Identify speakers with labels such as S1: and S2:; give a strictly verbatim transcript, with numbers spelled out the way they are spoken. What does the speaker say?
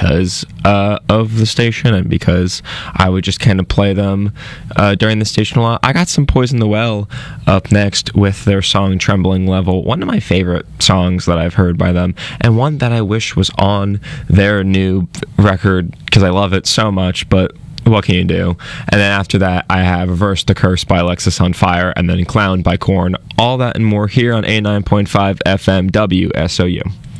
S1: because uh, of the station and because I would just kind of play them uh, during the station a lot. I got some Poison the Well up next with their song Trembling Level, one of my favorite songs that I've heard by them, and one that I wish was on their new record because I love it so much, but what can you do? And then after that, I have Reverse the Curse by Alexis on Fire, and then Clown by Korn. All that and more here on eighty-nine point five F M W S O U.